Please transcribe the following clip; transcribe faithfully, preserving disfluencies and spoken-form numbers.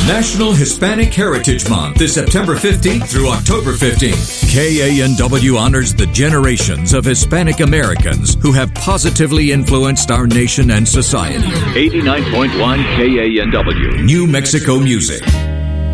National Hispanic Heritage Month is September fifteenth through October fifteenth. K A N W honors the generations of Hispanic Americans who have positively influenced our nation and society. eighty-nine point one K A N W, New Mexico Music.